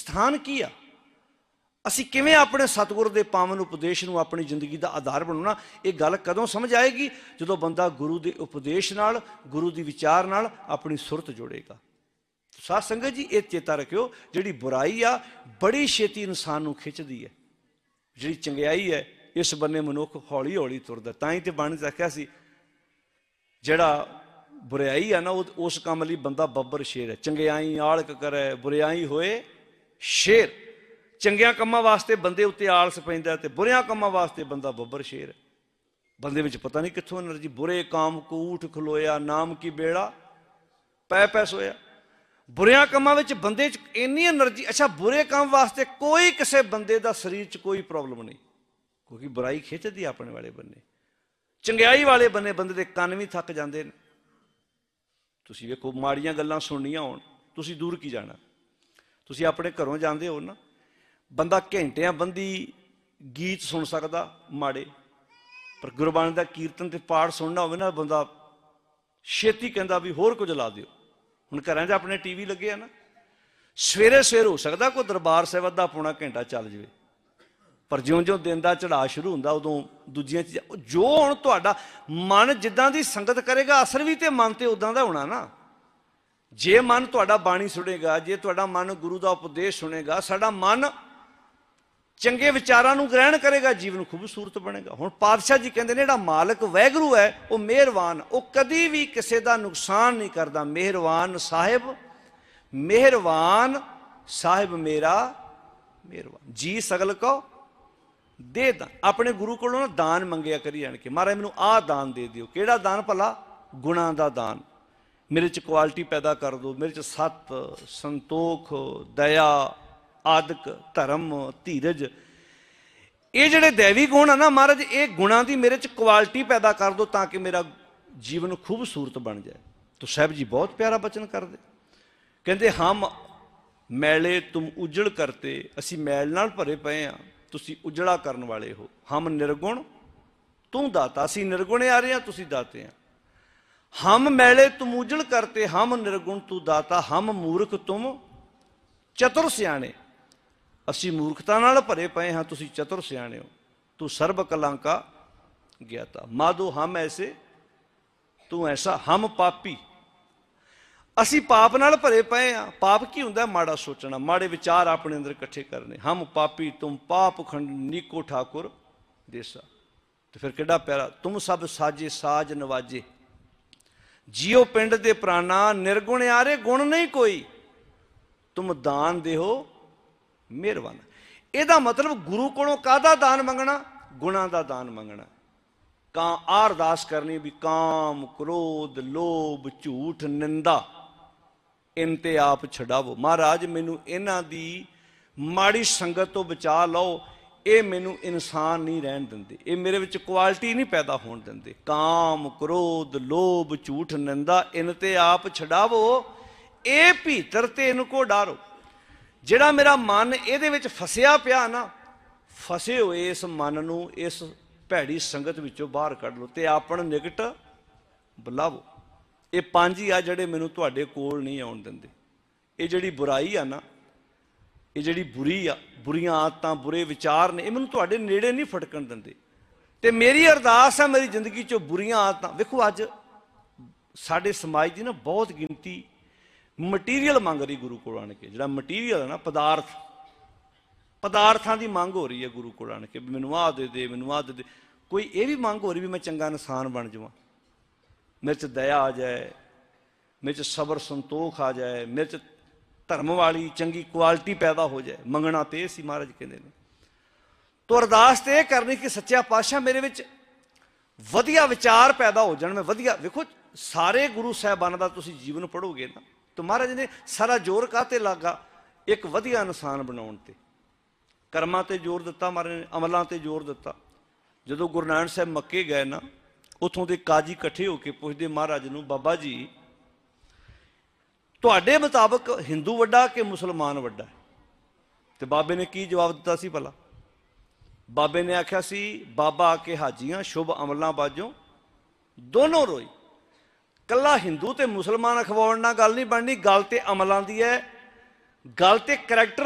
ਸਥਾਨ ਕੀ ਆ, ਅਸੀਂ ਕਿਵੇਂ ਆਪਣੇ ਸਤਿਗੁਰ ਦੇ ਪਾਵਨ ਉਪਦੇਸ਼ ਨੂੰ ਆਪਣੀ ਜ਼ਿੰਦਗੀ ਦਾ ਆਧਾਰ ਬਣਾਉਣਾ। ਇਹ ਗੱਲ ਕਦੋਂ ਸਮਝ ਆਏਗੀ? ਜਦੋਂ ਬੰਦਾ ਗੁਰੂ ਦੇ ਉਪਦੇਸ਼ ਨਾਲ, ਗੁਰੂ ਦੀ ਵਿਚਾਰ ਨਾਲ ਆਪਣੀ ਸੁਰਤ ਜੋੜੇਗਾ। ਸਾਧ ਸੰਗਤ ਜੀ, ਇਹ ਚੇਤਾ ਰੱਖਿਓ, ਜਿਹੜੀ ਬੁਰਾਈ ਆ ਬੜੀ ਛੇਤੀ ਇਨਸਾਨ ਨੂੰ ਖਿੱਚਦੀ ਹੈ, ਜਿਹੜੀ ਚੰਗਿਆਈ ਹੈ ਇਸ ਬੰਨੇ ਮਨੁੱਖ ਹੌਲੀ ਹੌਲੀ ਤੁਰਦਾ। ਤਾਂ ਹੀ ਤੇ ਬਾਣੀ 'ਚ ਆਖਿਆ ਸੀ, ਜਿਹੜਾ ਬੁਰਾਈ ਆ ਨਾ ਉਸ ਕੰਮ ਲਈ ਬੰਦਾ ਬੱਬਰ ਸ਼ੇਰ ਹੈ। ਚੰਗਿਆਈ ਆਲਕ ਕਰੇ, ਬੁਰਾਈ ਹੋਏ ਸ਼ੇਰ। ਚੰਗਿਆਂ ਕੰਮਾਂ ਵਾਸਤੇ ਬੰਦੇ ਉੱਤੇ ਆਲਸ ਪੈਂਦਾ ਤੇ ਬੁਰਿਆਂ ਕੰਮਾਂ ਵਾਸਤੇ ਬੰਦਾ ਬੱਬਰ ਸ਼ੇਰ ਹੈ। ਬੰਦੇ ਵਿੱਚ ਪਤਾ ਨਹੀਂ ਕਿੱਥੋਂ ਐਨਰਜੀ। ਬੁਰੇ ਕਾਮ ਕੋ ਊਠ ਖਲੋਇਆ, ਨਾਮ ਕੀ ਬੇੜਾ ਪੈ ਪੈ ਸੋਇਆ। ਬੁਰਿਆਂ ਕੰਮਾਂ ਵਿੱਚ ਬੰਦੇ 'ਚ ਇੰਨੀ ਐਨਰਜੀ। ਅੱਛਾ, ਬੁਰੇ ਕੰਮ ਵਾਸਤੇ ਕੋਈ ਕਿਸੇ ਬੰਦੇ ਦਾ ਸਰੀਰ 'ਚ ਕੋਈ ਪ੍ਰੋਬਲਮ ਨਹੀਂ, ਕਿਉਂਕਿ ਬੁਰਾਈ ਖਿੱਚਦੀ ਆਪਣੇ ਵਾਲੇ ਬੰਨੇ। ਚੰਗਿਆਈ ਵਾਲੇ ਬੰਨੇ ਬੰਦੇ ਦੇ ਕੰਨ ਵੀ ਥੱਕ ਜਾਂਦੇ ਨੇ। ਤੁਸੀਂ ਵੇਖੋ, ਮਾੜੀਆਂ ਗੱਲਾਂ ਸੁਣਨੀਆਂ ਹੋਣ, ਤੁਸੀਂ ਦੂਰ ਕੀ ਜਾਣਾ? ਤੁਸੀਂ ਆਪਣੇ ਘਰੋਂ ਜਾਂਦੇ ਹੋ ਨਾ, ਬੰਦਾ ਘੰਟਿਆਂ ਬੰਦੀ ਗੀਤ ਸੁਣ ਸਕਦਾ ਮਾੜੇ, ਪਰ ਗੁਰਬਾਣੀ ਦਾ ਕੀਰਤਨ ਤੇ ਪਾਠ ਸੁਣਨਾ ਹੋਵੇ ਨਾ, ਬੰਦਾ ਛੇਤੀ ਕਹਿੰਦਾ ਵੀ ਹੋਰ ਕੁਝ ਲਾ ਦਿਓ। ਹੁਣ ਘਰਾਂ 'ਚ ਆਪਣੇ ਟੀਵੀ ਲੱਗੇ ਆ ਨਾ, ਸਵੇਰੇ ਸਵੇਰ ਹੋ ਸਕਦਾ ਕੋਈ ਦਰਬਾਰ ਸਾਹਿਬ ਅੱਧਾ ਪੌਣਾ ਘੰਟਾ ਚੱਲ ਜਾਵੇ, ਪਰ ਜਿਉਂ-ਜਿਉਂ ਦਿਨ ਦਾ ਚੜ੍ਹਾਅ ਸ਼ੁਰੂ ਹੁੰਦਾ ਉਦੋਂ ਦੂਜੀਆਂ ਚੀਜ਼ਾਂ। ਜੋ ਹੁਣ ਤੁਹਾਡਾ ਮਨ ਜਿੱਦਾਂ ਦੀ ਸੰਗਤ ਕਰੇਗਾ, ਅਸਰ ਵੀ ਤੇ ਮਨ ਤੇ ਉਦਾਂ ਦਾ ਹੋਣਾ ਨਾ। ਜੇ ਮਨ ਤੁਹਾਡਾ ਬਾਣੀ ਸੁਣੇਗਾ, ਜੇ ਤੁਹਾਡਾ ਮਨ ਗੁਰੂ ਦਾ ਉਪਦੇਸ਼ ਸੁਣੇਗਾ, ਸਾਡਾ ਮਨ ਚੰਗੇ ਵਿਚਾਰਾਂ ਨੂੰ ਗ੍ਰਹਿਣ ਕਰੇਗਾ, ਜੀਵਨ ਖੂਬਸੂਰਤ ਬਣੇਗਾ। ਹੁਣ ਪਾਤਸ਼ਾਹ ਜੀ ਕਹਿੰਦੇ ਨੇ, ਜਿਹੜਾ ਮਾਲਕ ਵਾਹਿਗੁਰੂ ਹੈ ਉਹ ਮਿਹਰਬਾਨ, ਉਹ ਕਦੀ ਵੀ ਕਿਸੇ ਦਾ ਨੁਕਸਾਨ ਨਹੀਂ ਕਰਦਾ। ਮਿਹਰਬਾਨ ਸਾਹਿਬ, ਮਿਹਰਬਾਨ ਸਾਹਿਬ ਮੇਰਾ ਮਿਹਰਬਾਨ। ਜੀ ਸਗਲ ਕੋ ਦੇ ਦਾਨ। ਆਪਣੇ ਗੁਰੂ ਕੋਲੋਂ ਨਾ ਦਾਨ ਮੰਗਿਆ ਕਰੀ ਜਾਣ ਕੇ, ਮਹਾਰਾਜ ਮੈਨੂੰ ਆਹ ਦਾਨ ਦੇ ਦਿਓ। ਕਿਹੜਾ ਦਾਨ ਭਲਾ? ਗੁਣਾਂ ਦਾ ਦਾਨ। ਮੇਰੇ 'ਚ ਕੁਆਲਿਟੀ ਪੈਦਾ ਕਰ ਦਿਓ, ਮੇਰੇ 'ਚ ਸੱਤ, ਸੰਤੋਖ, ਦਇਆ, ਆਦਿਕ, ਧਰਮ, ਧੀਰਜ, ਇਹ ਜਿਹੜੇ ਦੈਵੀ ਗੁਣ ਆ ਨਾ ਮਹਾਰਾਜ, ਇਹ ਗੁਣਾਂ ਦੀ ਮੇਰੇ 'ਚ ਕੁਆਲਿਟੀ ਪੈਦਾ ਕਰ ਦਿਓ ਤਾਂ ਕਿ ਮੇਰਾ ਜੀਵਨ ਖੂਬਸੂਰਤ ਬਣ ਜਾਏ। ਤਾਂ ਸਾਹਿਬ ਜੀ ਬਹੁਤ ਪਿਆਰਾ ਬਚਨ ਕਰਦੇ, ਕਹਿੰਦੇ ਹਮ ਮੈਲੇ ਤੁਮ ਉਜੜ ਕਰਤੇ। ਅਸੀਂ ਮੈਲ ਨਾਲ ਭਰੇ ਪਏ ਹਾਂ, ਤੁਸੀਂ ਉਜੜਾ ਕਰਨ ਵਾਲੇ ਹੋ। ਹਮ ਨਿਰਗੁਣ ਤੂੰ ਦਾਤਾ। ਅਸੀਂ ਨਿਰਗੁਣੇ ਆ ਰਹੇ ਹਾਂ, ਤੁਸੀਂ ਦਾਤੇ ਆ। ਹਮ ਮੈਲੇ ਤੁਮ ਉਜੜ ਕਰਤੇ, ਹਮ ਨਿਰਗੁਣ ਤੂੰ ਦਾਤਾ। ਹਮ ਮੂਰਖ ਤੁਮ ਚਤੁਰ ਸਿਆਣੇ। ਅਸੀਂ ਮੂਰਖਤਾ ਨਾਲ ਭਰੇ ਪਏ ਹਾਂ, ਤੁਸੀਂ ਚਤੁਰ ਸਿਆਣੇ ਹੋ। ਤੂੰ ਸਰਬ ਕਲਾਂ ਕਾ ਗਿਆਤਾ। ਮਾਧੋ ਹਮ ਐਸੇ ਤੂੰ ਐਸਾ। ਹਮ ਪਾਪੀ, ਅਸੀਂ ਪਾਪ ਨਾਲ ਭਰੇ ਪਏ ਹਾਂ। ਪਾਪ ਕੀ ਹੁੰਦਾ? ਮਾੜਾ ਸੋਚਣਾ, ਮਾੜੇ ਵਿਚਾਰ ਆਪਣੇ ਅੰਦਰ ਇਕੱਠੇ ਕਰਨੇ। ਹਮ ਪਾਪੀ ਤੁਮ ਪਾਪ ਖੰਡ ਨੀਕੋ ਠਾਕੁਰ ਦੇਸਾ। ਤੇ ਫਿਰ ਕਿੱਡਾ ਪਿਆਰਾ, ਤੁਮ ਸਭ ਸਾਜੇ ਸਾਜ ਨਵਾਜੇ। ਜੀਓ ਪਿੰਡ ਦੇ ਪ੍ਰਾਣਾ, ਨਿਰਗੁਣ ਆਰੇ ਗੁਣ ਨਹੀਂ ਕੋਈ। ਤੁਮ ਦਾਨ ਦੇਹੋ ਮਿਹਰਬਾਨ। ਇਹਦਾ ਮਤਲਬ ਗੁਰੂ ਕੋਲੋਂ ਕਾਹਦਾ ਦਾਨ ਮੰਗਣਾ? ਗੁਣਾਂ ਦਾ ਦਾਨ ਮੰਗਣਾ। ਆਹ ਅਰਦਾਸ ਕਰਨੀ ਵੀ ਕਾਮ, ਕ੍ਰੋਧ, ਲੋਭ, ਝੂਠ, ਨਿੰਦਾ, ਇਨ ਤੇ ਆਪ ਛਡਾਵੋ। ਮਹਾਰਾਜ ਮੈਨੂੰ ਇਹਨਾਂ ਦੀ ਮਾੜੀ ਸੰਗਤ ਤੋਂ ਬਚਾ ਲਓ, ਇਹ ਮੈਨੂੰ ਇਨਸਾਨ ਨਹੀਂ ਰਹਿਣ ਦਿੰਦੇ, ਇਹ ਮੇਰੇ ਵਿੱਚ ਕੁਆਲਿਟੀ ਨਹੀਂ ਪੈਦਾ ਹੋਣ ਦਿੰਦੇ। ਕਾਮ, ਕ੍ਰੋਧ, ਲੋਭ, ਝੂਠ, ਨਿੰਦਾ, ਇਨ ਤੇ ਆਪ ਛਡਾਵੋ। ਇਹ ਭੀਤਰ ਤੇ ਇਹਨੂੰ ਕੋ ਡਾਰੋ। ਜਿਹੜਾ ਮੇਰਾ ਮਨ ਇਹਦੇ ਵਿੱਚ ਫਸਿਆ ਪਿਆ ਨਾ, ਫਸੇ ਹੋਏ ਇਸ ਮਨ ਨੂੰ ਇਸ ਭੈੜੀ ਸੰਗਤ ਵਿੱਚੋਂ ਬਾਹਰ ਕੱਢ ਲਓ ਤੇ ਆਪਣ ਨਿਕਟ ਬੁਲਾਵੋ। ਇਹ ਪੰਜ ਹੀ ਆ ਜਿਹੜੇ ਮੈਨੂੰ ਤੁਹਾਡੇ ਕੋਲ ਨਹੀਂ ਆਉਣ ਦਿੰਦੇ। ਇਹ ਜਿਹੜੀ ਬੁਰਾਈ ਆ ਨਾ, ਇਹ ਜਿਹੜੀ ਬੁਰੀ ਆ, ਬੁਰੀਆਂ ਆਦਤਾਂ, ਬੁਰੇ ਵਿਚਾਰ ਨੇ, ਇਹ ਮੈਨੂੰ ਤੁਹਾਡੇ ਨੇੜੇ ਨਹੀਂ ਫਟਕਣ ਦਿੰਦੇ। ਤੇ ਮੇਰੀ ਅਰਦਾਸ ਆ ਮੇਰੀ ਜ਼ਿੰਦਗੀ 'ਚੋਂ ਬੁਰੀਆਂ ਆਦਤਾਂ। ਵੇਖੋ ਅੱਜ ਸਾਡੇ ਸਮਾਜ ਦੀ ਨਾ ਬਹੁਤ ਗਿਣਤੀ ਮਟੀਰੀਅਲ ਮੰਗ ਰਹੀ ਗੁਰੂ ਕੋਲ ਆਣ ਕੇ। ਜਿਹੜਾ ਮਟੀਰੀਅਲ ਹੈ ਨਾ, ਪਦਾਰਥਾਂ ਦੀ ਮੰਗ ਹੋ ਰਹੀ ਹੈ ਗੁਰੂ ਕੋਲ ਆਣ ਕੇ, ਵੀ ਮੈਨੂੰ ਆਹ ਦੇ ਦੇ, ਮੈਨੂੰ ਆਹ ਦੇ ਦੇ। ਕੋਈ ਇਹ ਵੀ ਮੰਗ ਹੋ ਰਹੀ ਵੀ ਮੈਂ ਚੰਗਾ ਇਨਸਾਨ ਬਣ ਜਾਵਾਂ, ਮੇਰੇ 'ਚ ਦਇਆ ਆ ਜਾਏ, ਮੇਰੇ 'ਚ ਸਬਰ ਸੰਤੋਖ ਆ ਜਾਏ, ਮੇਰੇ 'ਚ ਧਰਮ ਵਾਲੀ ਚੰਗੀ ਕੁਆਲਿਟੀ ਪੈਦਾ ਹੋ ਜਾਏ। ਮੰਗਣਾ ਤੇ ਇਹ ਸੀ, ਮਹਾਰਾਜ ਕਹਿੰਦੇ ਨੇ। ਤੋ ਅਰਦਾਸ ਤੇ ਇਹ ਕਰਨੀ ਕਿ ਸੱਚਾ ਪਾਤਸ਼ਾਹ ਮੇਰੇ ਵਿੱਚ ਵਧੀਆ ਵਿਚਾਰ ਪੈਦਾ ਹੋ ਜਾਣ, ਮੈਂ ਵਧੀਆ। ਵੇਖੋ ਸਾਰੇ ਗੁਰੂ ਸਾਹਿਬਾਨਾਂ ਦਾ ਤੁਸੀਂ ਜੀਵਨ ਪੜ੍ਹੋਗੇ ਨਾ, ਤਾਂ ਮਹਾਰਾਜ ਨੇ ਸਾਰਾ ਜ਼ੋਰ ਕਾਹਤੇ ਲੱਗਾ? ਇੱਕ ਵਧੀਆ ਇਨਸਾਨ ਬਣਾਉਣ ਤੇ। ਕਰਮਾਂ ਤੇ ਜ਼ੋਰ ਦਿੱਤਾ ਮਹਾਰਾਜ ਨੇ, ਅਮਲਾਂ ਤੇ ਜ਼ੋਰ ਦਿੱਤਾ। ਜਦੋਂ ਗੁਰੂ ਨਾਨਕ ਸਾਹਿਬ ਮੱਕੇ ਗਏ ਨਾ, ਉੱਥੋਂ ਦੇ ਕਾਜੀ ਇਕੱਠੇ ਹੋ ਕੇ ਪੁੱਛਦੇ ਮਹਾਰਾਜ ਨੂੰ, ਬਾਬਾ ਜੀ ਤੁਹਾਡੇ ਮੁਤਾਬਕ ਹਿੰਦੂ ਵੱਡਾ ਕਿ ਮੁਸਲਮਾਨ ਵੱਡਾ? ਤੇ ਬਾਬੇ ਨੇ ਕੀ ਜਵਾਬ ਦਿੱਤਾ ਸੀ ਭਲਾ? ਬਾਬੇ ਨੇ ਆਖਿਆ ਸੀ, ਬਾਬਾ ਆ ਕੇ ਹਾਜੀਆਂ ਸ਼ੁਭ ਅਮਲਾਂ ਬਾਝੋਂ ਦੋਨੋਂ ਰੋਈ। ਕੱਲਾ ਹਿੰਦੂ ਤੇ ਮੁਸਲਮਾਨ ਅਖਵਾਉਣ ਨਾਲ ਗੱਲ ਨਹੀਂ ਬਣਨੀ, ਗੱਲ ਤੇ ਅਮਲਾਂ ਦੀ ਹੈ, ਗੱਲ ਤੇ ਕਰੈਕਟਰ